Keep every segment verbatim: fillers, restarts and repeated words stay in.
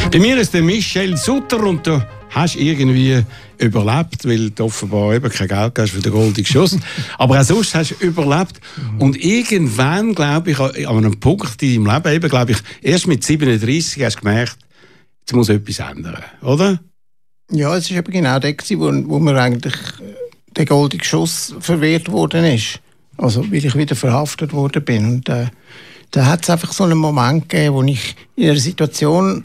Bei mir ist der Michel Sutter und du hast irgendwie überlebt, weil du offenbar eben kein Geld hast für den goldenen Schuss. Aber auch sonst hast du überlebt. Und irgendwann, glaube ich, an einem Punkt in deinem Leben, eben, glaube ich, erst mit siebenunddreissig hast du gemerkt, jetzt muss etwas ändern, oder? Ja, es war eben genau der, wo, wo mir eigentlich der goldene Schuss verwehrt worden ist. Also, weil ich wieder verhaftet worden bin. Und äh, da hat es einfach so einen Moment gegeben, wo ich in einer Situation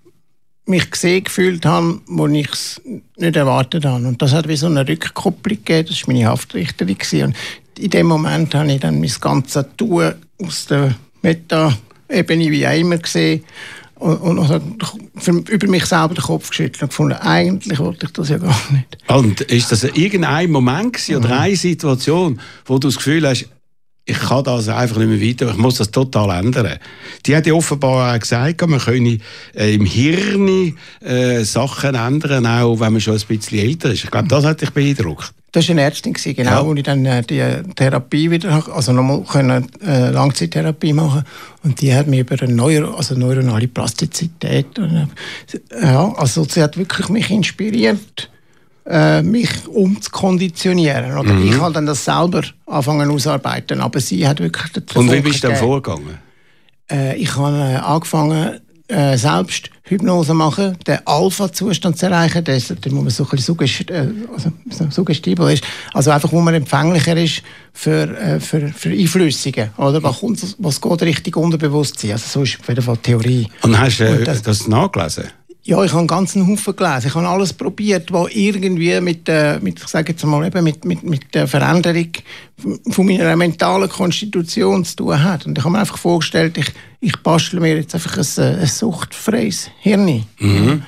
mich gesehen gefühlt habe, wo ich es nicht erwartet habe. Und das hat wie so eine Rückkopplung gegeben. Das war meine Haftrichterin. Und in dem Moment habe ich dann mein ganzes Tun aus der Meta-Ebene wie auch immer gesehen und, und also für, über mich selber den Kopf geschüttelt und gefunden, eigentlich wollte ich das ja gar nicht. Und ist das irgendein Moment gewesen, oder eine Situation, wo du das Gefühl hast, ich kann das einfach nicht mehr weiter, ich muss das total ändern? Die hat ja offenbar auch gesagt, man könne äh, im Hirn äh, Sachen ändern, auch wenn man schon ein bisschen älter ist. Ich glaube, das hat dich beeindruckt. Das war eine Ärztin, genau, ja. Wo ich dann äh, die Therapie wieder, also nochmal können, äh, Langzeittherapie machen. Und die hat mir über eine Neuro, also neuronale Plastizität, äh, ja, also sie hat wirklich mich inspiriert, äh, mich umzukonditionieren. Oder? Mhm. Ich habe dann das selber angefangen auszuarbeiten, aber sie hat wirklich den Und wie bist du dann vorgegangen? Äh, ich habe äh, angefangen, äh, selbst Hypnose machen, den Alpha-Zustand zu erreichen, der, ist, der muss man so ein bisschen suggest, äh, also, suggestibel ist, also einfach, wo man empfänglicher ist für, äh, für, für Einflüssungen, oder? Was, kommt, was geht richtig Unterbewusstsein? Also so ist auf jeden Fall die Theorie. Und hast du äh, das, das nachgelesen? Ja, ich habe einen ganzen Haufen gelesen. Ich habe alles probiert, was irgendwie mit, äh, mit, ich sage jetzt mal, eben mit, mit, mit der Veränderung von meiner mentalen Konstitution zu tun hat. Und ich habe mir einfach vorgestellt, ich, ich bastle mir jetzt einfach ein, ein suchtfreies Hirn. Mhm.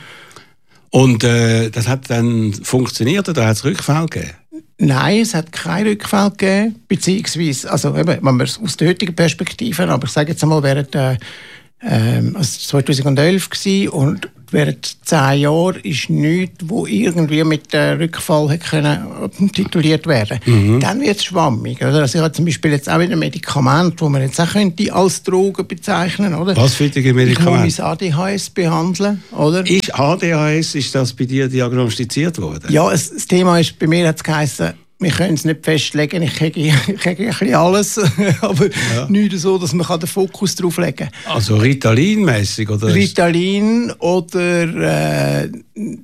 Und äh, das hat dann funktioniert oder hat es Rückfälle gegeben? Nein, es hat keinen Rückfall gegeben, beziehungsweise, also eben, wenn man es aus der heutigen Perspektive, aber ich sage jetzt einmal, während äh, ähm, also zweitausendelf gsi und während zehn Jahren ist nichts, wo irgendwie mit dem Rückfall hätte können tituliert werden. Mhm. Dann wird es schwammig. Oder? Also ich habe zum Beispiel jetzt auch wieder Medikamente, die man jetzt auch könnte als Drogen bezeichnen könnte. Was für Medikamente? Ich muss mein A D H S behandeln. Oder? Ist A D H S, ist das bei dir diagnostiziert worden? Ja, es, das Thema ist, bei mir hat es geheißen, wir können es nicht festlegen, ich kriege, ich kriege ein bisschen alles, aber ja. Nicht so, dass man den Fokus drauf legen kann. Also Ritalin-mässig? Oder Ritalin oder äh,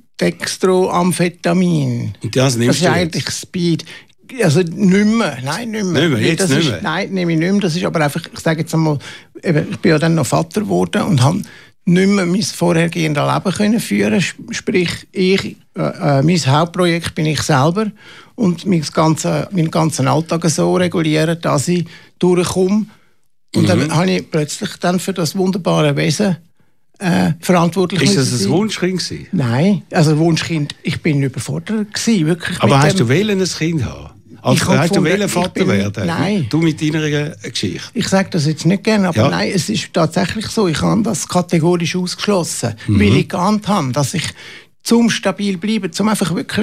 Dextroamphetamin. Und das nimmst das ist du eigentlich Speed. Also nicht mehr, nein, nicht mehr. Nicht mehr, jetzt das nicht ist, mehr? Nein, nehme ich nicht mehr. Das ist aber einfach, ich sage jetzt einmal, eben, ich bin ja dann noch Vater geworden und habe nicht mehr mein vorhergehendes Leben können führen. Sprich, ich, äh, mein Hauptprojekt bin ich selber und mein ganzen, meinen ganzen Alltag so regulieren, dass ich durchkomme. Und mhm. dann habe ich plötzlich dann für das wunderbare Wesen äh, verantwortlich. Ist das ein Wunschkind gewesen? Nein, also Wunschkind, ich bin überfordert gewesen, wirklich. Aber hast du wählen ein Kind haben? Also, hast gefunden, du wollen Vater bin, werden? Nein. Du mit deiner Geschichte? Ich sage das jetzt nicht gerne, aber ja. Nein, es ist tatsächlich so. Ich habe das kategorisch ausgeschlossen, mhm. weil ich geahnt habe, dass ich zum stabil bleiben, zum einfach wirklich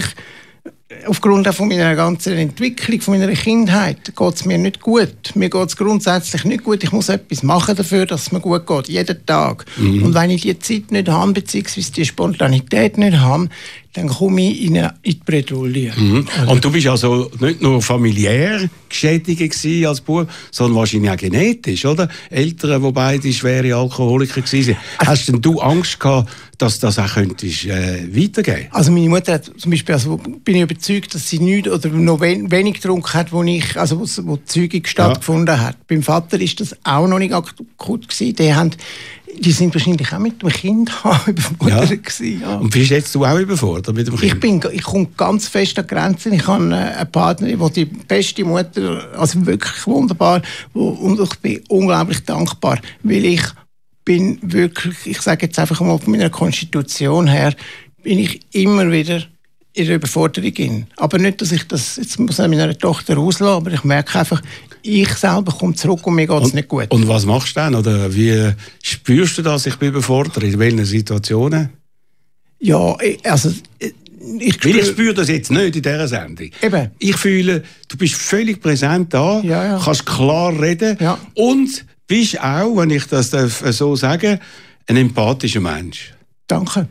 aufgrund von meiner ganzen Entwicklung, von meiner Kindheit, geht es mir nicht gut. Mir geht es grundsätzlich nicht gut. Ich muss etwas machen dafür, dass es mir gut geht, jeden Tag. Mhm. Und wenn ich die Zeit nicht habe, beziehungsweise die Spontanität nicht habe, dann komme ich in, eine, in die Bredouille. Mhm. Also, und du bist also nicht nur familiär geschädigt als Bub, sondern wahrscheinlich auch genetisch, oder? Eltern, die beide schwere Alkoholiker waren. Also, hast denn du Angst gehabt, dass das auch könntest, äh, weitergehen? Also meine Mutter hat zum Beispiel, also bin ich überzeugt, dass sie nichts oder noch wen, wenig getrunken hat, wo ich, also wo, wo die Zeugung stattgefunden ja. hat. Beim Vater ist das auch noch nicht akut gewesen. Die haben Die sind wahrscheinlich auch mit dem Kind überfordert ja. gewesen. Ja. Und bist jetzt du auch überfordert mit dem Kind? Ich, bin, ich komme ganz fest an Grenzen. Ich habe eine Partnerin, die die beste Mutter, also wirklich wunderbar, und ich bin unglaublich dankbar, weil ich bin wirklich, ich sage jetzt einfach mal von meiner Konstitution her, bin ich immer wieder in der Überforderung in. Aber nicht, dass ich das jetzt muss ich meiner Tochter auslassen, aber ich merke einfach, ich selber komme zurück und mir geht es nicht gut. Und was machst du dann? Oder wie spürst du das, ich bin überfordert? In welchen Situationen? Ja, also ich spüre, ich spüre das jetzt nicht in dieser Sendung. Eben. Ich fühle, du bist völlig präsent da, ja, ja. kannst klar reden ja. und bist auch, wenn ich das so sagen darf, ein empathischer Mensch. Danke.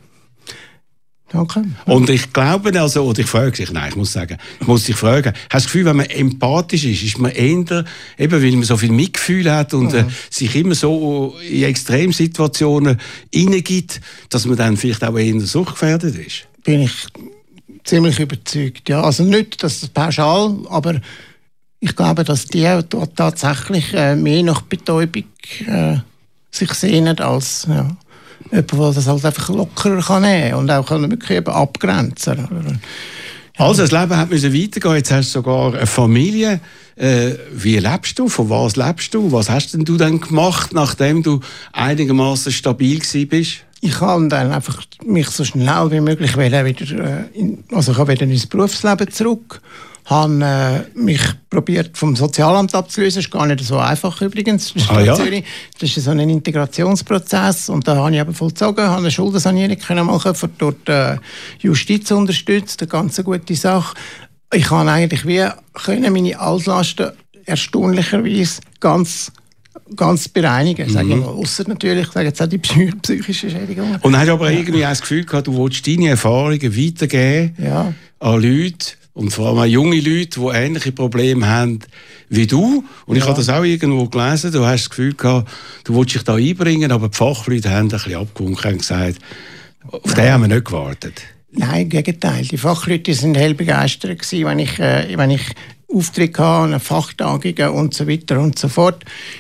Danke. Und ich glaube, also, oder ich frage dich, nein, ich muss sagen, ich muss dich fragen, hast du das Gefühl, wenn man empathisch ist, ist man eher, eben weil man so viel Mitgefühl hat und mhm. äh, sich immer so in Extremsituationen hineingibt, dass man dann vielleicht auch eher suchtgefährdet ist? Bin ich ziemlich überzeugt, ja. Also nicht, dass das pauschal, aber ich glaube, dass die dort tatsächlich äh, mehr nach Betäubung äh, sich sehnen als, ja. Jemand, der das halt einfach lockerer kann nehmen und auch wirklich eben abgrenzen kann. Ja. Also, das Leben hat müssen weitergehen. Jetzt hast du sogar eine Familie. Äh, wie lebst du? Von was lebst du? Was hast denn du dann gemacht, nachdem du einigermaßen stabil gewesen bist? Ich habe dann einfach mich so schnell wie möglich wieder, äh, in, also ich habe wieder ins Berufsleben zurück. habe äh, mich probiert vom Sozialamt abzulösen. Das ist gar nicht so einfach übrigens. Ah, ja? Das ist so ein Integrationsprozess und da habe ich eben vollzogen, habe eine Schuldensanierung können machen, für dort äh, Justiz unterstützt, eine ganz gute Sache. Ich kann eigentlich wie können meine Altlasten erstaunlicherweise ganz ganz bereinigen, sage ich mal. Ausser natürlich, sage jetzt auch die psychische Schädigung. Und hast du aber ja. irgendwie auch das Gefühl gehabt, du willst deine Erfahrungen weitergeben ja. an Leute und vor allem an junge Leute, die ähnliche Probleme haben wie du. Und ja. ich habe das auch irgendwo gelesen, du hast das Gefühl gehabt, du willst dich da einbringen, aber die Fachleute haben ein bisschen abgewunken und gesagt, auf den haben wir nicht gewartet. Nein, im Gegenteil. Die Fachleute waren hell begeistert gewesen, wenn ich, äh, wenn ich Auftritte hatte, Fachtagungen und so weiter und so fort.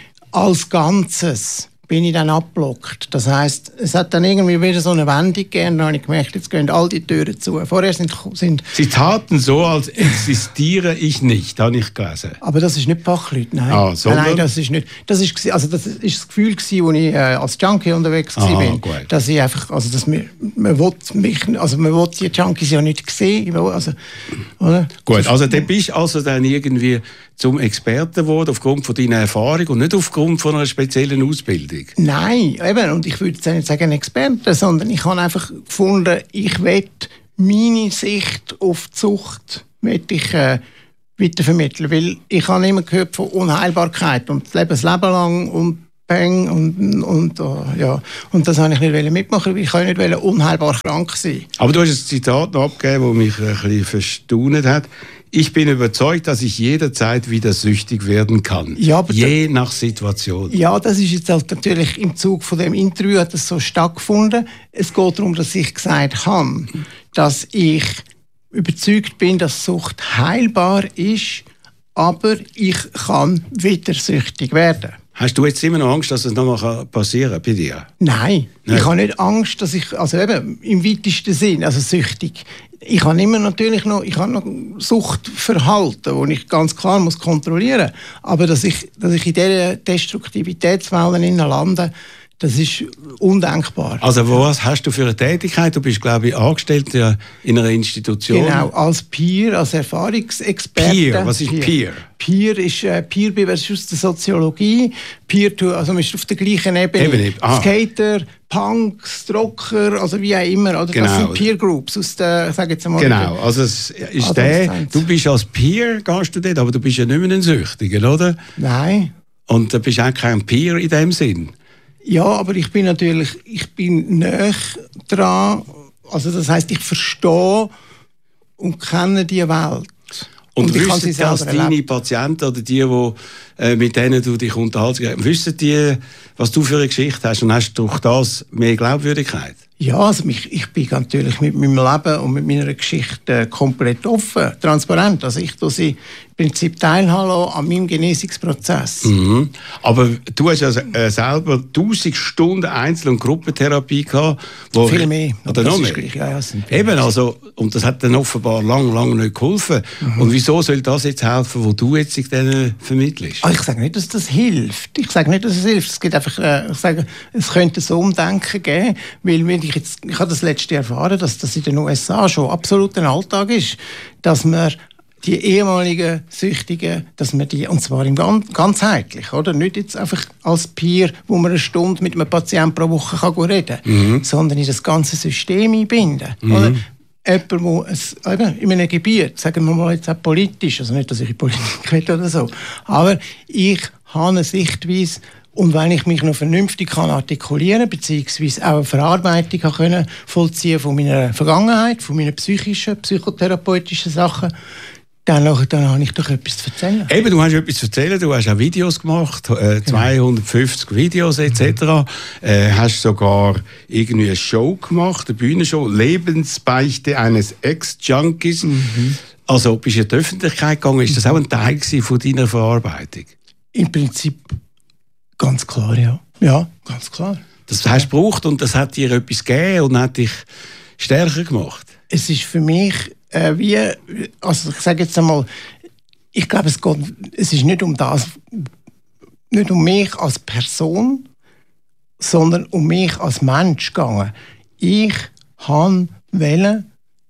Als Ganzes bin ich dann abgeblockt. Das heisst, es hat dann irgendwie wieder so eine Wendung gegeben, dann habe ich gemerkt, jetzt gehen all die Türen zu. Vorher sind... sind Sie taten so, als existiere ich nicht, habe ich gelesen. Aber das ist nicht Fachleute, nein. Ah, sondern? Nein, das ist nicht... Das ist, also das ist das Gefühl gewesen, wo ich äh, als Junkie unterwegs Aha, war. gut. Dass ich einfach... Also, dass man, man will mich... Also, man will die Junkies ja nicht sehen. Also, oder? Gut, also du bist also dann irgendwie zum Experten geworden aufgrund von deiner Erfahrung und nicht aufgrund von einer speziellen Ausbildung? Nein, eben, und ich würde nicht sagen Experte, sondern ich habe einfach gefunden, ich will meine Sicht auf die Sucht ich, äh, weitervermitteln, weil ich habe immer gehört von Unheilbarkeit und das Leben, das Leben lang und Peng und, und, uh, ja. und das wollte ich nicht mitmachen, weil ich nicht unheilbar krank sein. Aber du hast ein Zitat noch abgegeben, das mich ein bisschen verstaunt hat. Ich bin überzeugt, dass ich jederzeit wieder süchtig werden kann. Ja, aber je nach Situation. Ja, das ist jetzt halt natürlich im Zug von dem Interview hat das so stattgefunden. Es geht darum, dass ich gesagt habe, dass ich überzeugt bin, dass Sucht heilbar ist, aber ich kann wieder süchtig werden. Hast du jetzt immer noch Angst, dass das nochmal passieren kann bei dir? Nein, Nein, ich habe nicht Angst, dass ich, also eben im weitesten Sinn, also süchtig. Ich habe immer natürlich noch, ich habe noch Suchtverhalten, das ich ganz klar muss kontrollieren muss. Aber dass ich, dass ich in dieser Destruktivitätswelle lande, das ist undenkbar. Also was hast du für eine Tätigkeit? Du bist, glaube ich, angestellt in einer Institution. Genau, als Peer, als Erfahrungsexperte. Peer, was ist Peer? Peer ist äh, Peer ist aus der Soziologie. Peer to, also man ist auf der gleichen Ebene. Ebene. Skater, Punks, Rocker, also wie auch immer. Oder? Genau. Das sind Peer Groups aus der, sag jetzt mal. Genau, also es ist also der, du bist als Peer, gehst du dort, aber du bist ja nicht mehr ein Süchtiger, oder? Nein. Und du bist auch kein Peer in dem Sinn. Ja, aber ich bin natürlich, ich bin näher dran, also das heisst, ich verstehe und kenne die Welt. Und, und wissen sie dass deine erlebt. Patienten oder die, die äh, mit denen du dich unterhältst, wissen die, was du für eine Geschichte hast und hast durch das mehr Glaubwürdigkeit? Ja, also mich, ich bin natürlich mit meinem Leben und mit meiner Geschichte komplett offen, transparent. Also ich tue sie im Prinzip teilhaben an meinem Genesungsprozess. Mhm. Aber du hast ja äh, selber tausend Stunden Einzel- und Gruppentherapie gehabt. Wo viel mehr. Oder noch mehr? Gleich, ja, ja, Eben, also, und das hat dann offenbar lang, lang nicht geholfen. Mhm. Und wieso soll das jetzt helfen, wo du jetzt denen vermittelst? Ah, ich sage nicht, dass das hilft. Ich sage nicht, dass es hilft. Es gibt einfach, äh, ich sage, es könnte so Umdenken geben, weil wenn ich jetzt, ich habe das letzte erfahren, dass das in den U S A schon absolut ein Alltag ist, dass man die ehemaligen Süchtigen, dass man die, und zwar im Gan- ganzheitlich, oder? Nicht jetzt einfach als Peer, wo man eine Stunde mit einem Patienten pro Woche kann reden kann, mhm. sondern in das ganze System einbinden. Mhm. Oder? Jemand, der eben in einem Gebiet, sagen wir mal jetzt auch politisch, also nicht, dass ich in Politik rede oder so, aber ich habe eine Sichtweise Und wenn ich mich noch vernünftig kann artikulieren beziehungsweise auch eine Verarbeitung kann können vollziehen von meiner Vergangenheit, von meinen psychischen, psychotherapeutischen Sachen, dann, dann habe ich doch etwas zu erzählen. Eben, du hast etwas zu erzählen, du hast auch Videos gemacht, äh, zweihundertfünfzig Videos et cetera. Mhm. Äh, hast sogar irgendwie eine Show gemacht, eine Bühnenshow, Lebensbeichte eines Ex-Junkies. Mhm. Also bist du in die Öffentlichkeit gegangen, ist das auch ein Teil von deiner Verarbeitung? Im Prinzip ganz klar, ja. Ja, ganz klar. Das hast du gebraucht und das hat dir etwas gegeben und hat dich stärker gemacht? Es ist für mich äh, wie, also ich sage jetzt einmal, ich glaube, es geht, es ist nicht um das, nicht um mich als Person, sondern um mich als Mensch gegangen. Ich habe wollen,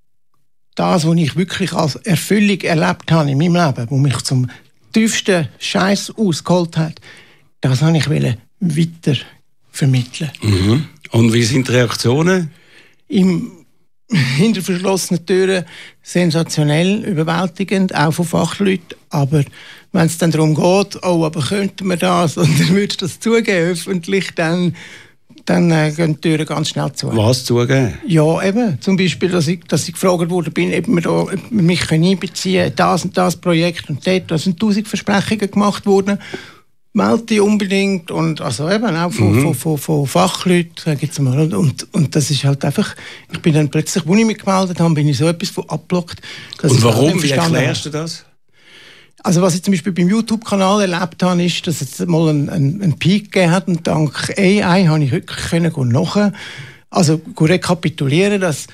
das, was ich wirklich als Erfüllung erlebt habe in meinem Leben, was mich zum tiefsten Scheiß ausgeholt hat, das wollte ich weiter vermitteln. Mhm. Und wie sind die Reaktionen? Im, hinter verschlossenen Türen sensationell, überwältigend, auch von Fachleuten. Aber wenn es dann darum geht, oh, aber könnten wir das, und dann würdest du das zugeben, öffentlich, dann, dann äh, gehen die Türen ganz schnell zu. Was zugeben? Ja, eben. Zum Beispiel, dass ich, dass ich gefragt wurde, bin, ob wir, da, ob wir mich einbeziehen können, das und das Projekt und dort. Da sind tausend Versprechungen gemacht worden. Melde dich unbedingt. Und also eben auch von, mhm. von, von, von Fachleuten. Sag jetzt mal. Und, und, und das ist halt einfach, ich bin dann plötzlich, als ich mich gemeldet habe, bin ich so etwas von abgeblockt. Und warum? Wie erklärst du das? Also was ich zum Beispiel beim YouTube-Kanal erlebt habe, ist, dass es mal einen, einen, einen Peak gegeben hat und dank A I habe ich wirklich können nachher, also rekapitulieren, dass,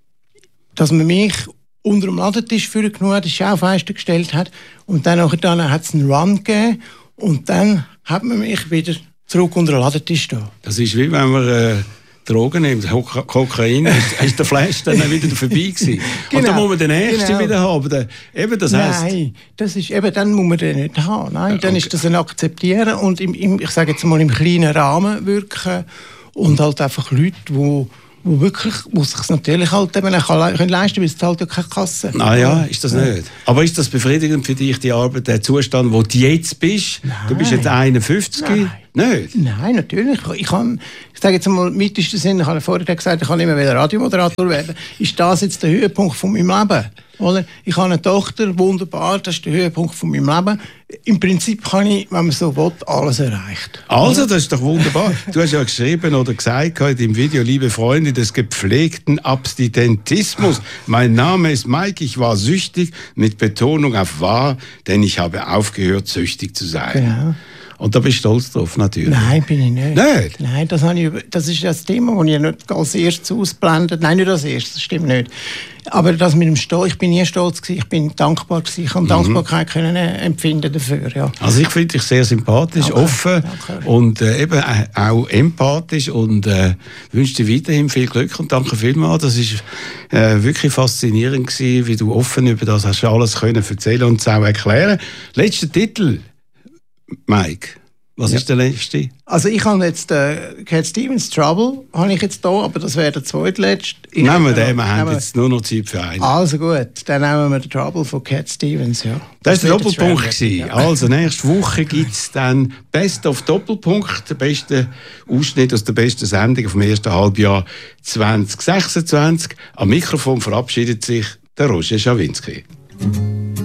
dass man mich unter dem Ladentisch für genug das Schaufenster gestellt hat und dann, dann hat es einen Run gegeben und dann hat man mich wieder zurück unter den Ladentisch da. Das ist wie wenn man äh Drogen nimmt, Kokain, ist, ist der Flash dann wieder vorbei gewesen. Genau, und dann muss man den nächsten genau. wieder haben. Der, eben, das heisst, Nein, das ist, eben, dann muss man den nicht haben. Nein, dann okay. ist das ein Akzeptieren und im, im, ich sage jetzt mal im kleinen Rahmen wirken und halt einfach Leute, die wo wirklich, wo sich natürlich halt eben auch können leisten, weil es zahlt ja keine Kasse. Ah ja, ist das nicht. Aber ist das befriedigend für dich, die Arbeit, der Zustand, wo du jetzt bist? Nein. Du bist jetzt einundfünfzig? Nein. Nicht? Nein, natürlich. Ich, kann, ich sage jetzt mal, im weitesten Sinn, ich habe vorher gesagt, ich kann immer wieder Radiomoderator werden. Ist das jetzt der Höhepunkt von meinem Leben? Oder? Ich habe eine Tochter, wunderbar, das ist der Höhepunkt von meinem Leben. Im Prinzip kann ich, wenn man so will, alles erreicht. Also, das ist doch wunderbar. Du hast ja geschrieben oder gesagt heute im Video, liebe Freunde des gepflegten Abstinentismus. Mein Name ist Mike, ich war süchtig, mit Betonung auf wahr, denn ich habe aufgehört, süchtig zu sein. Genau. Und da bist du stolz drauf, natürlich. Nein, bin ich nicht. Nicht? Nein, das, habe ich, das ist das Thema, das ich nicht als erstes ausblendet. Nein, nicht als erstes, das stimmt nicht. Aber das mit dem Stolz, ich bin nie stolz gewesen, ich bin dankbar gewesen. Ich habe mhm. Dankbarkeit können empfinden dafür, ja. Also ich finde dich sehr sympathisch, okay. offen okay. und äh, eben äh, auch empathisch und äh, wünsche dir weiterhin viel Glück und danke vielmals. Das ist äh, wirklich faszinierend gewesen, wie du offen über das hast alles können erzählen und es auch erklären. Letzter Titel. Mike, was ja. ist der letzte? Also ich habe jetzt äh, Cat Stevens Trouble, habe ich jetzt da, aber das wäre der zweitletzte. Ich nehmen wir den, wir haben jetzt nur noch Zeit für einen. Also gut, dann nehmen wir den Trouble von Cat Stevens, ja. Das, das war der Doppelpunkt. Ja. Also nächste Woche gibt es dann Best of Doppelpunkt, der beste Ausschnitt aus der besten Sendung vom ersten Halbjahr zwanzig sechsundzwanzig. Am Mikrofon verabschiedet sich der Roger Schawinski.